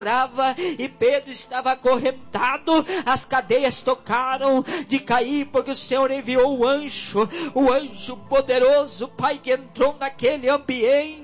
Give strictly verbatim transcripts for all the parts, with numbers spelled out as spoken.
brava, e Pedro estava acorrentado, as cadeias tocaram de cair, porque o Senhor enviou o anjo, o anjo poderoso, Pai, que entrou naquele ambiente,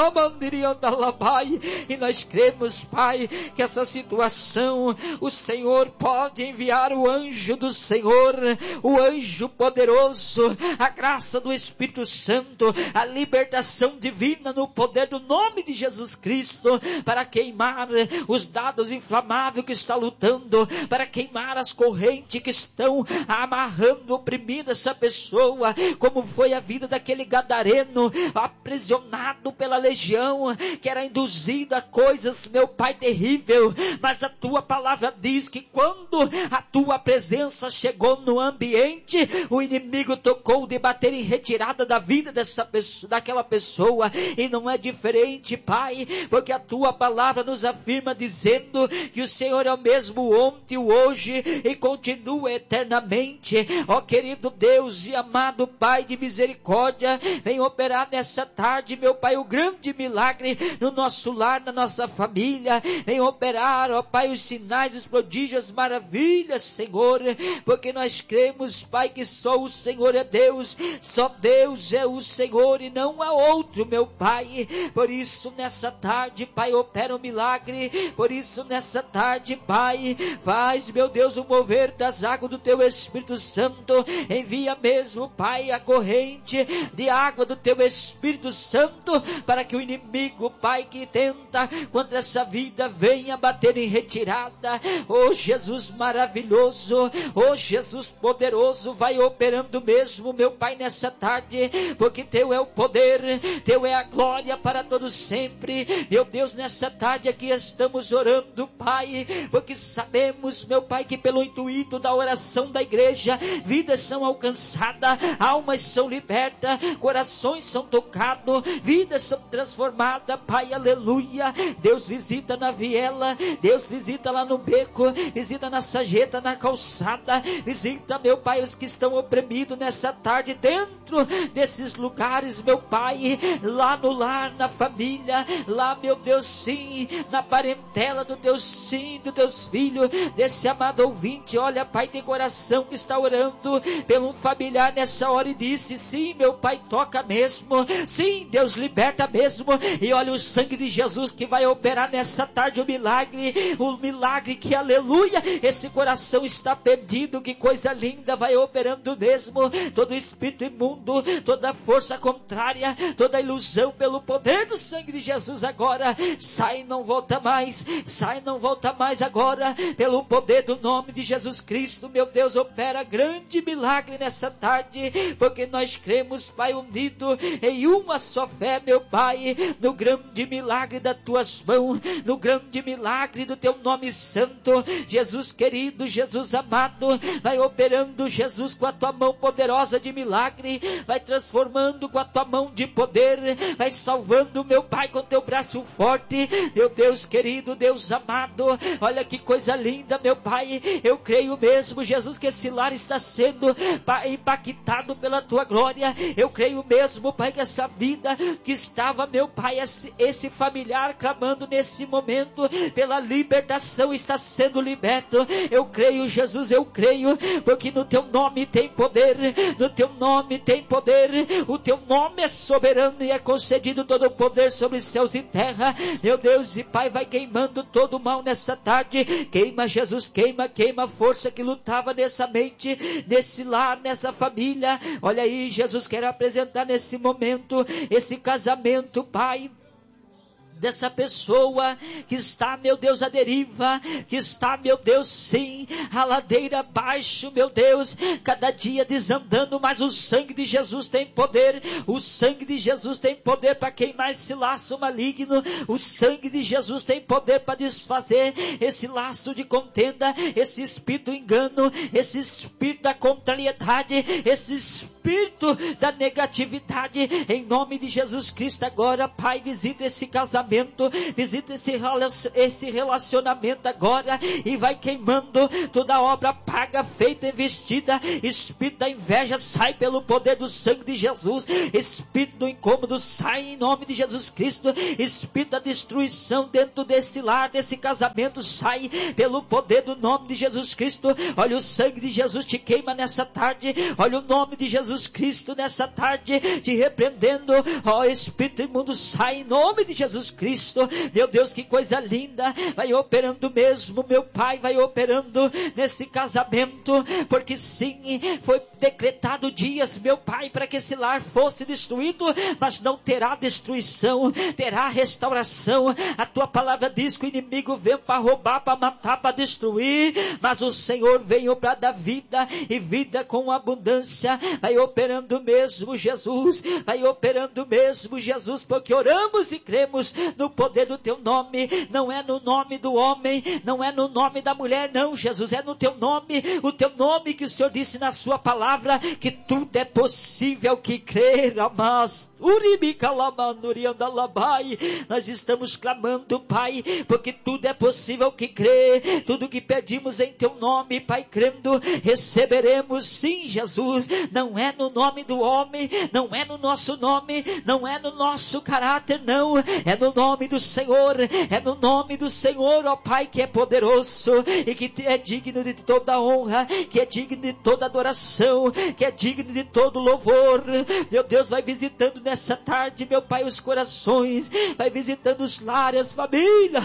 e nós cremos, Pai, que essa situação, o Senhor pode enviar o anjo do Senhor, o anjo poderoso, a graça do Espírito Santo, a libertação divina no poder do nome de Jesus Cristo, para queimar os dados inflamáveis que está lutando, para queimar as correntes que estão amarrando, oprimindo essa pessoa, como foi a vida daquele gadareno, aprisionado pela legião, que era induzido a coisas, meu Pai, terrível, mas a tua palavra diz que quando a tua presença chegou no ambiente, o inimigo tocou de bater em retirada da vida dessa pessoa, daquela pessoa, e não é diferente, Pai, porque a tua palavra nos afirma dizendo que o Senhor é o mesmo ontem, o hoje e continua eternamente. Ó querido Deus e amado Pai de misericórdia, vem operar nessa tarde, meu Pai, o grande milagre no nosso lar, na nossa família. Vem operar, ó Pai, os sinais, os prodígios, as maravilhas, Senhor, porque nós cremos, Pai, que só o Senhor é Deus, só Deus é o Senhor e não há outro, meu Pai. Por isso nessa tarde, Pai, opera o milagre. Por isso nessa tarde, Pai, faz, meu Deus, o mover das águas do teu Espírito Santo. Envia mesmo, Pai, a corrente de água do teu Espírito Santo, para que o inimigo, Pai, que tenta contra essa vida, venha bater em retirada. Oh Jesus maravilhoso, oh Jesus poderoso, vai operando mesmo, meu Pai, nessa tarde, porque teu é o poder, teu é a glória para todos sempre. Meu Deus, nessa tarde aqui estamos orando, Pai, porque sabemos, meu Pai, que pelo intuito da oração da igreja, vidas são alcançadas, almas são libertas, corações são tocados, vidas são transformadas, Pai, aleluia. Deus visita na viela, Deus visita lá no beco, visita na sarjeta, na calçada, visita, meu Pai, os que estão oprimidos nessa tarde, dentro desses lugares, meu Pai, lá no lar, na família, lá, meu Deus, sim, na parentela do Deus, sim, dos teus filhos, desse amado ouvinte. Olha, Pai, tem coração que está orando pelo familiar nessa hora e disse, sim, meu Pai, toca mesmo, sim, Deus liberta mesmo, e olha o sangue de Jesus que vai operar nessa tarde o milagre, o milagre que, aleluia, esse coração está perdido, que coisa linda, vai operando mesmo, todo espírito imundo, toda força contrária, toda ilusão, pelo poder do sangue de Jesus agora, sai, não volta mais, sai, não volta mais agora, pelo poder do nome de Jesus Cristo. Meu Deus, opera grande milagre nessa tarde, porque nós cremos, Pai, unido em uma só fé, meu Pai, no grande milagre das tuas mãos, no grande milagre do teu nome santo. Jesus querido, Jesus amado, vai operando, Jesus, com a tua mão poderosa de milagre, vai transformando com a tua mão de poder, vai salvando, meu Pai, com teu braço forte. Meu Deus querido, Deus amado, olha que coisa linda, meu Pai, eu creio mesmo, Jesus, que esse lar está sendo, Pai, impactado pela tua glória. Eu creio mesmo, Pai, que essa vida que estava, meu Pai, esse, esse familiar clamando nesse momento pela libertação, está sendo liberto. Eu creio, Jesus, eu creio, porque no teu nome tem poder, no teu nome tem poder, o teu nome é soberano e é concedido todo o poder sobre os céus e terra. Meu Deus e Pai, vai queimando todo o mal nessa tarde, queima, Jesus, queima, queima a força que lutava nessa mente, nesse lar, nessa família. Olha aí, Jesus, quero apresentar nesse momento esse casamento, Pai, dessa pessoa que está, meu Deus, à deriva, que está, meu Deus, sim, a ladeira abaixo, meu Deus, cada dia desandando, mas o sangue de Jesus tem poder, o sangue de Jesus tem poder para queimar esse laço maligno, o sangue de Jesus tem poder para desfazer esse laço de contenda, esse espírito do engano, esse espírito da contrariedade, esse espírito da negatividade. Em nome de Jesus Cristo agora, Pai, visita esse casamento, casamento, visita esse relacionamento agora e vai queimando toda obra paga, feita e vestida. Espírito da inveja, sai pelo poder do sangue de Jesus. Espírito do incômodo, sai em nome de Jesus Cristo. Espírito da destruição dentro desse lar, desse casamento, sai pelo poder do nome de Jesus Cristo. Olha, o sangue de Jesus te queima nessa tarde. Olha o nome de Jesus Cristo nessa tarde te repreendendo. Ó, espírito imundo, sai em nome de Jesus Cristo. Meu Deus, que coisa linda. Vai operando mesmo, meu Pai, vai operando nesse casamento, porque sim, foi decretado dias, meu Pai, para que esse lar fosse destruído, mas não terá destruição, terá restauração. A tua palavra diz que o inimigo vem para roubar, para matar, para destruir, mas o Senhor veio para dar vida, e vida com abundância. Vai operando mesmo, Jesus, vai operando mesmo, Jesus, porque oramos e cremos no poder do teu nome. Não é no nome do homem, não é no nome da mulher, não, Jesus, é no teu nome, o teu nome que o Senhor disse na sua palavra, que tudo é possível que crer. Mas nós estamos clamando, Pai, porque tudo é possível que crer. Tudo que pedimos em teu nome, Pai, crendo, receberemos, sim, Jesus. Não é no nome do homem, não é no nosso nome, não é no nosso caráter, não, é no nome do Senhor, é no nome do Senhor, ó Pai, que é poderoso e que é digno de toda honra, que é digno de toda adoração, que é digno de todo louvor. Meu Deus, vai visitando nessa tarde, meu Pai, os corações, vai visitando os lares, família.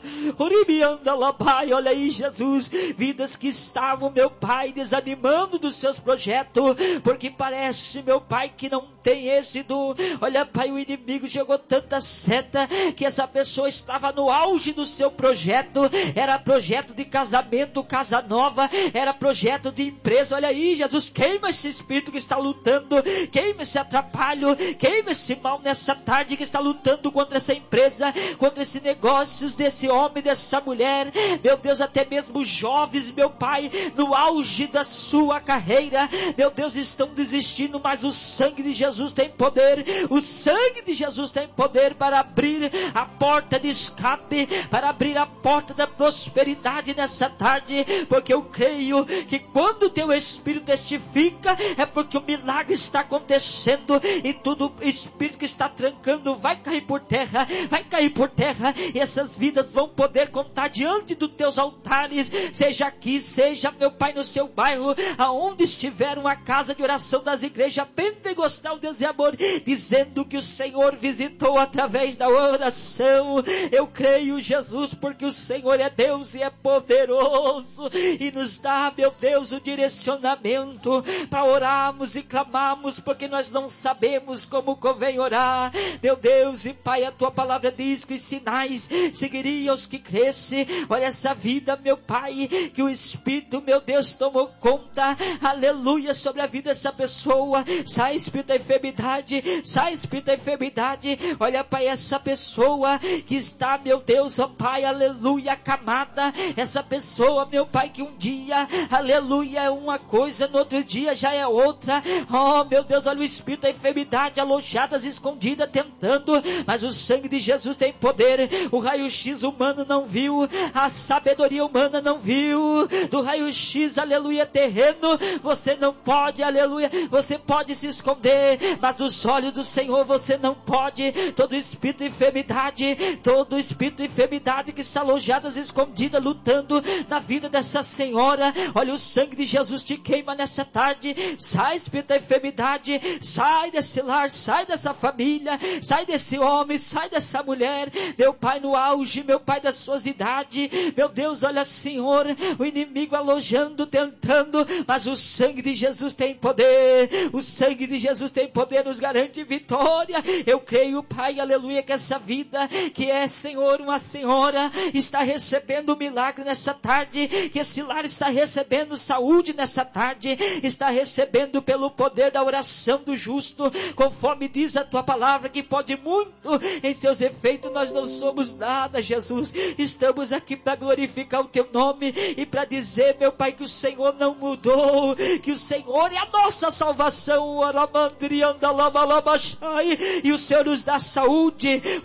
Olha aí, Jesus, vidas que estavam, meu Pai, desanimando dos seus projetos, porque parece, meu Pai, que não tem êxito. Olha, Pai, o inimigo jogou tanta seta que essa pessoa estava no auge do seu projeto. Era projeto de casamento, casa nova, era projeto de empresa. Olha aí, Jesus, queima esse espírito que está lutando, queima esse atrapalho, queima esse mal nessa tarde que está lutando contra essa empresa, contra esse negócios desse homem, dessa mulher. Meu Deus, até mesmo jovens, meu Pai, no auge da sua carreira, meu Deus, estão desistindo, mas o sangue de Jesus tem poder, o sangue de Jesus tem poder para abrir a porta de escape, para abrir a porta da prosperidade nessa tarde, porque eu creio que quando o teu Espírito testifica, é porque o milagre está acontecendo, e tudo espírito que está trancando vai cair por terra, vai cair por terra, e essas vidas vão poder contar diante dos teus altares, seja aqui, seja, meu Pai, no seu bairro, aonde estiver uma casa de oração das igrejas pentecostal, Deus e amor, dizendo que o Senhor visitou através da oração. Eu creio, Jesus, porque o Senhor é Deus e é poderoso, e nos dá, meu Deus, o direcionamento para orarmos e clamarmos, porque nós não sabemos como convém orar. Meu Deus e Pai, a tua palavra diz que os sinais seguiriam os que crescem. Olha essa vida, meu Pai, que o Espírito, meu Deus, tomou conta, aleluia, sobre a vida dessa pessoa. Sai, Espírito da enfermidade, sai, Espírito da enfermidade. Olha, Pai, essa pessoa que está, meu Deus, ó Pai, aleluia, acamada, essa pessoa, meu Pai, que um dia, aleluia, é uma coisa, no outro dia já é outra. Oh, meu Deus, olha o Espírito da enfermidade, alojadas, escondidas, tentando, mas o sangue de Jesus tem poder. O raio-x humano não viu, a sabedoria humana não viu, do raio-x, aleluia, terreno, você não pode, aleluia, você pode se esconder, mas dos olhos do Senhor você não pode. Todo espírito de enfermidade, todo espírito de enfermidade que está alojado, escondida, lutando na vida dessa senhora, olha, o sangue de Jesus te queima nessa tarde. Sai, espírito da enfermidade, sai desse lar, sai dessa família, sai desse homem, sai dessa mulher, meu Pai, no auge, meu Pai, das suas idades, meu Deus, olha, Senhor, o inimigo alojando, tentando, mas o sangue de Jesus tem poder, o sangue de Jesus tem poder, nos garante vitória. Eu creio, Pai, aleluia, que essa vida, que é, Senhor, uma senhora, está recebendo um milagre nessa tarde, que esse lar está recebendo saúde nessa tarde, está recebendo pelo poder da oração do justo, conforme diz a tua palavra, que pode muito em seus efeitos. Nós não somos nada, Jesus, estamos aqui para glorificar o teu nome e para dizer, meu Pai, que o Senhor não mudou, que o Senhor é a nossa salvação, e o Senhor nos dá saúde,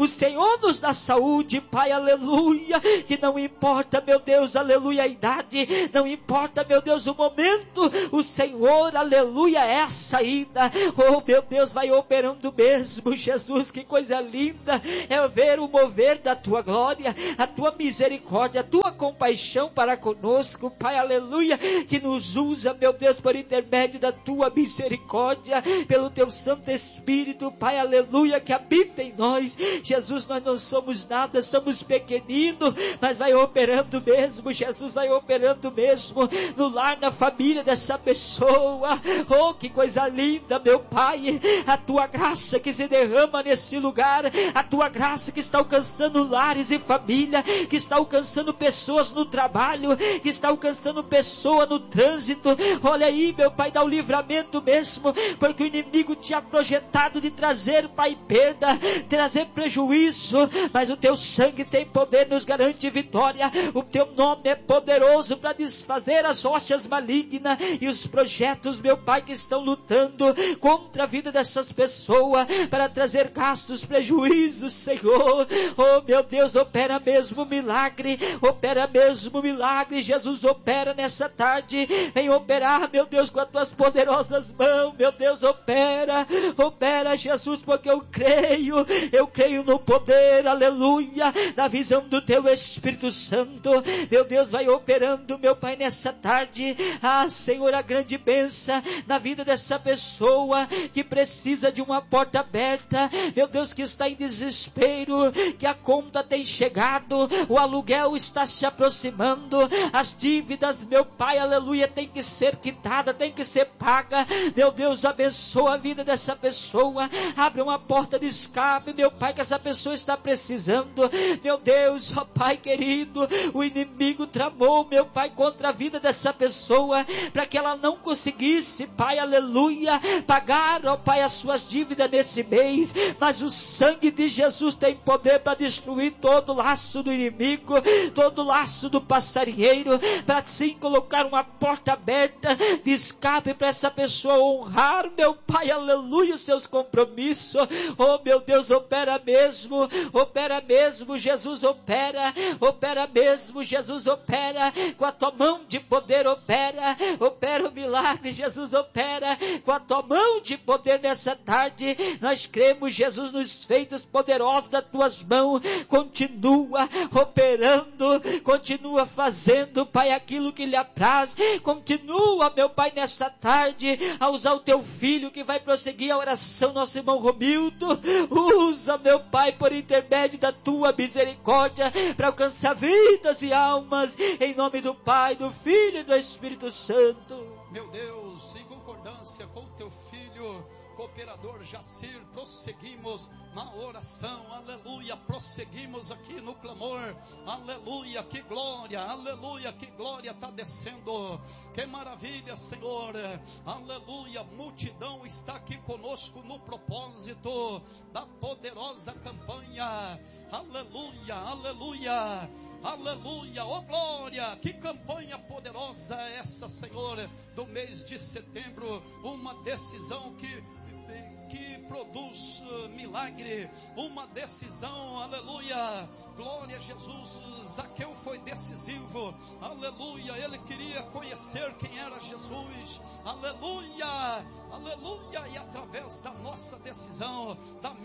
o Senhor nos dá saúde, Pai, aleluia, que não importa, meu Deus, aleluia, a idade, não importa, meu Deus, o momento, o Senhor, aleluia, é a saída. Oh, meu Deus, vai operando mesmo, Jesus, que coisa linda é ver o mover da tua glória, a tua misericórdia, a tua compaixão para conosco, Pai, aleluia, que nos usa, meu Deus, por intermédio da tua misericórdia, pelo teu Santo Espírito, Pai, aleluia, que habita em nós. Jesus, nós não somos nada, somos pequeninos, mas vai operando mesmo, Jesus, vai operando mesmo, no lar, na família dessa pessoa. Oh, que coisa linda, meu Pai, a tua graça que se derrama nesse lugar, a tua graça que está alcançando lares e família, que está alcançando pessoas no trabalho, que está alcançando pessoa no trânsito. Olha aí, meu Pai, dá o livramento mesmo, porque o inimigo tinha projetado de trazer, Pai, perda, trazer prejuízo, mas o teu sangue tem poder, nos garante vitória. O teu nome é poderoso para desfazer as rochas malignas e os projetos, meu Pai, que estão lutando contra a vida dessas pessoas, para trazer gastos, prejuízos, Senhor. Oh, meu Deus, opera mesmo milagre, opera mesmo milagre, Jesus, opera nessa tarde, vem operar, meu Deus, com as tuas poderosas mãos, meu Deus, opera, opera, Jesus, porque eu creio, eu creio no poder, aleluia, na visão do teu Espírito Santo. Meu Deus, vai operando, meu Pai, nessa tarde. Ah, Senhor, a grande bênção na vida dessa pessoa que precisa de uma porta aberta, meu Deus, que está em desespero, que a conta tem chegado, o aluguel está se aproximando, as dívidas, meu Pai, aleluia, tem que ser quitada, tem que ser paga. Meu Deus, abençoa a vida dessa pessoa, abre uma porta de escape, meu Pai, que essa pessoa está precisando. Meu Deus, ó Pai querido, o inimigo tramou, meu Pai, contra a vida dessa pessoa, para que ela não conseguisse, Pai, aleluia, pagar, ó Pai, as suas dívidas nesse mês, mas o sangue de Jesus tem poder para destruir todo laço do inimigo, todo laço do passarinheiro, para sim colocar uma porta aberta de escape para essa pessoa honrar, meu Pai, aleluia, os seus compromissos. Oh, meu Deus, opera mesmo, opera mesmo, Jesus, opera, opera mesmo, Jesus, opera, com a tua mão de poder, opera, opera o milagre, Jesus, opera, com a tua mão de poder nessa tarde. Nós cremos, Jesus, nos feitos poderosos das tuas mãos, continua operando, continua fazendo, Pai, aquilo que lhe apraz, continua, meu Pai, nessa tarde, a usar o teu filho que vai prosseguir a oração, nosso irmão Romildo, usa, meu Pai, por intermédio da tua misericórdia, para alcançar vidas e almas, em nome do Pai, do Filho e do Espírito Santo. Meu Deus, em concordância com o teu filho, cooperador Jacir, prosseguimos na oração, aleluia, prosseguimos aqui no clamor, aleluia, que glória, aleluia, que glória está descendo, que maravilha, Senhor, aleluia, multidão está aqui conosco no propósito da poderosa campanha, aleluia, aleluia, aleluia, oh glória, que campanha poderosa é essa, Senhor, do mês de setembro, uma decisão que que produz uh, milagre, uma decisão, aleluia, glória a Jesus. Zaqueu foi decisivo, aleluia, ele queria conhecer quem era Jesus, aleluia, aleluia, e através da nossa decisão, da